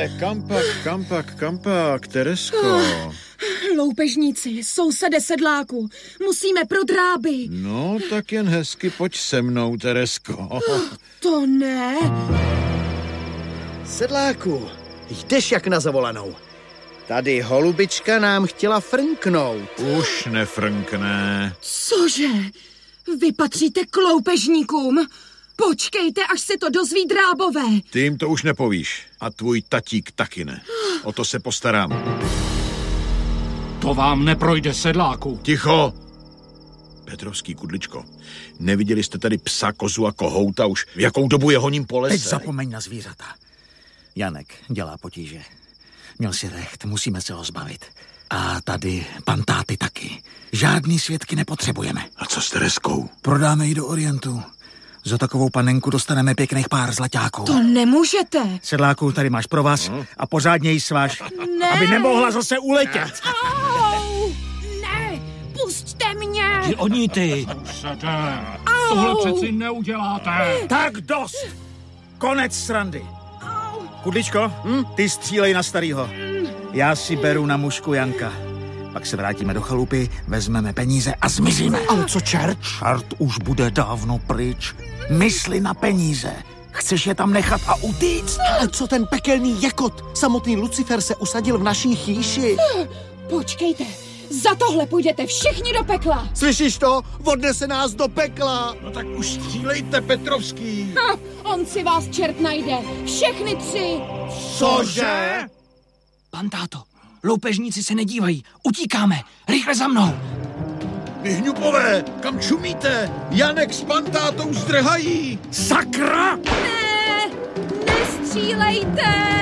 Kampak, Teresko. Loupežníci, sousede sedláku, musíme pro dráby. No, tak jen hezky pojď se mnou, Teresko. To ne. Sedláku, jdeš jak na zavolanou. Tady holubička nám chtěla frnknout. Už nefrnkne. Cože? Vy patříte k loupežníkům? Počkejte, až se to dozví drábové. Ty jim to už nepovíš. A tvůj tatík taky ne. O to se postarám. To vám neprojde, sedláku. Ticho! Petrovský Kudličko, neviděli jste tady psa, kozu a kohouta už v jakou dobu je honím po lese? Teď zapomeň na zvířata. Janek dělá potíže. Měl si recht, musíme se ho zbavit. A tady pantáty taky. Žádný svědky nepotřebujeme. A co s Tereskou? Prodáme ji do Orientu. Za takovou panenku dostaneme pěkných pár zlaťáků. To nemůžete. Sedláku, tady máš pro vás a pořádně ji svaž, Ne. aby nemohla zase uletět. Au! Ne, pusťte mě. Ty oníty. Už se jde. Tohle přeci neuděláte. Tak dost. Konec srandy. Kudličko, ty střílej na starýho. Já si beru na mužku Janka. Pak se vrátíme do chalupy, vezmeme peníze a zmizíme. Ale co čert? Čert už bude dávno pryč. Mysli na peníze. Chceš je tam nechat a utíct? Ale co ten pekelný jekot? Samotný Lucifer se usadil v naší chýši. Počkejte, za tohle půjdete všichni do pekla. Slyšíš to? Odnese nás do pekla. No tak už střílejte, Petrovský. On si vás čert najde. Všechny tři. Cože? Pantáto, loupežníci se nedívají. Utíkáme. Rychle za mnou. Vy hňupové, kam čumíte? Janek s pantátou zdrhají. Sakra! Ne, nestřílejte.